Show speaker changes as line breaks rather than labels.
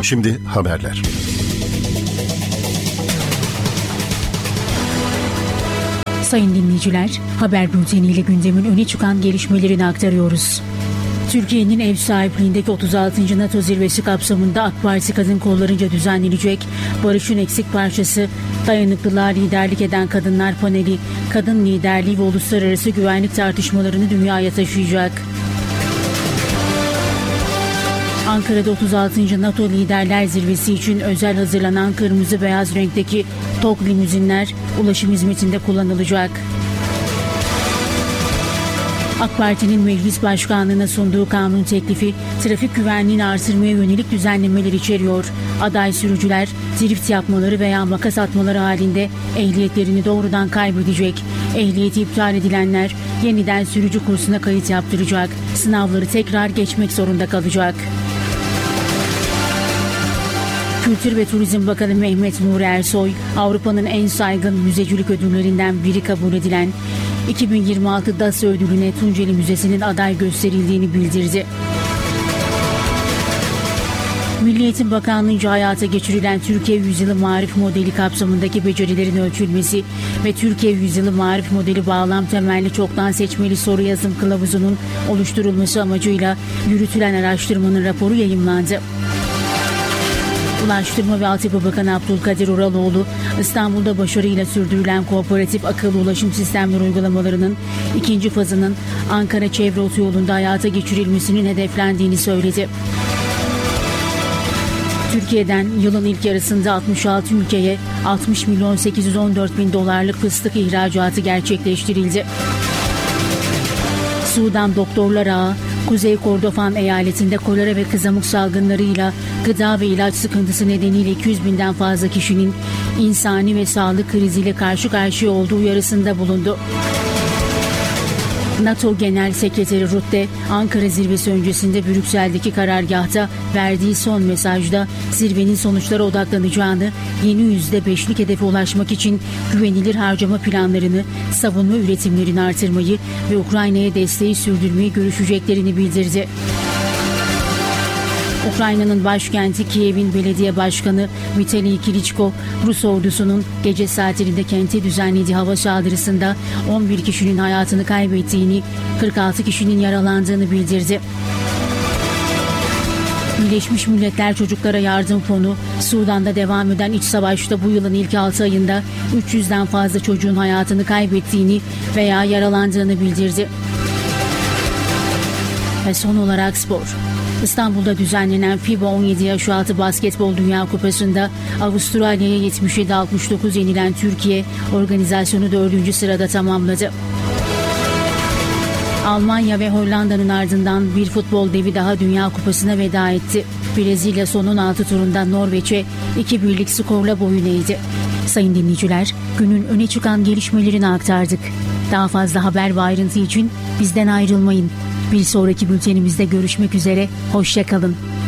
Şimdi haberler.
Sayın dinleyiciler, haber bülteniyle gündemin öne çıkan gelişmelerini aktarıyoruz. Türkiye'nin ev sahipliğindeki 36. NATO zirvesi kapsamında AK Parti kadın kollarınca düzenlenecek Barış'ın eksik parçası Dayanıklılığa liderlik eden kadınlar paneli, kadın liderliği ve uluslararası güvenlik tartışmalarını dünyaya taşıyacak. Ankara'da 36. NATO Liderler Zirvesi için özel hazırlanan kırmızı beyaz renkteki TOG limuzinler ulaşım hizmetinde kullanılacak. AK Parti'nin Meclis Başkanlığı'na sunduğu kanun teklifi trafik güvenliğini artırmaya yönelik düzenlemeler içeriyor. Aday sürücüler drift yapmaları veya makas atmaları halinde ehliyetlerini doğrudan kaybedecek. Ehliyeti iptal edilenler yeniden sürücü kursuna kayıt yaptıracak. Sınavları tekrar geçmek zorunda kalacak. Kültür ve Turizm Bakanı Mehmet Nuri Ersoy, Avrupa'nın en saygın müzecilik ödüllerinden biri kabul edilen 2026 DAS ödülüne Tunceli Müzesi'nin aday gösterildiğini bildirdi. Milli Eğitim Bakanlığı'nca hayata geçirilen Türkiye Yüzyılı Marif Modeli kapsamındaki becerilerin ölçülmesi ve Türkiye Yüzyılı Marif Modeli bağlam temelli çoktan seçmeli soru yazım kılavuzunun oluşturulması amacıyla yürütülen araştırmanın raporu yayımlandı. Ulaştırma ve Altyapı Bakanı Abdülkadir Uraloğlu, İstanbul'da başarıyla sürdürülen kooperatif akıllı ulaşım sistemleri uygulamalarının ikinci fazının Ankara Çevre Otoyolu'nda hayata geçirilmesinin hedeflendiğini söyledi. Türkiye'den yılın ilk yarısında 66 ülkeye 60 milyon 814 bin dolarlık fıstık ihracatı gerçekleştirildi. Sudan Doktorlar Ağı, Kuzey Kordofan eyaletinde kolera ve kızamık salgınlarıyla gıda ve ilaç sıkıntısı nedeniyle 200 binden fazla kişinin insani ve sağlık kriziyle karşı karşıya olduğu uyarısında bulundu. NATO Genel Sekreteri Rutte, Ankara zirvesi öncesinde Brüksel'deki karargahta verdiği son mesajda zirvenin sonuçlara odaklanacağını, yeni %5'lik hedefe ulaşmak için güvenilir harcama planlarını, savunma üretimlerini artırmayı ve Ukrayna'ya desteği sürdürmeyi görüşeceklerini bildirdi. Ukrayna'nın başkenti Kiev'in belediye başkanı Vitaliy Klitschko, Rus ordusunun gece saatlerinde kente düzenlediği hava saldırısında 11 kişinin hayatını kaybettiğini, 46 kişinin yaralandığını bildirdi. Birleşmiş Milletler Çocuklara Yardım Fonu, Sudan'da devam eden iç savaşta bu yılın ilk 6 ayında 300'den fazla çocuğun hayatını kaybettiğini veya yaralandığını bildirdi. Ve son olarak spor. İstanbul'da düzenlenen FIBA 17 yaş altı basketbol Dünya Kupası'nda Avustralya'ya 77-69 yenilen Türkiye organizasyonu 4. sırada tamamladı. Almanya ve Hollanda'nın ardından bir futbol devi daha Dünya Kupası'na veda etti. Brezilya son 16 turunda Norveç'e 2-1'lik skorla boyun eğdi. Sayın dinleyiciler, günün öne çıkan gelişmelerini aktardık. Daha fazla haber ve ayrıntı için bizden ayrılmayın. Bir sonraki bültenimizde görüşmek üzere, hoşça kalın.